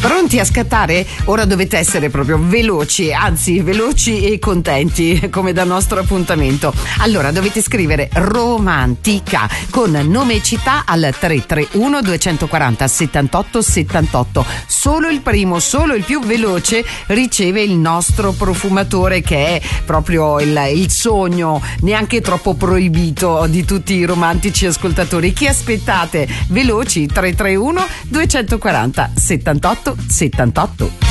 Pronti a scattare? Ora dovete essere proprio veloci, anzi veloci e contenti come dal nostro appuntamento. Allora dovete scrivere romantica con nome e città al 331 240 78 78. Solo il primo, solo il più veloce riceve il nostro profumatore, che è proprio il sogno neanche troppo proibito di tutti i romantici ascoltatori. Chi aspettate? Veloci, 331 240 78 78.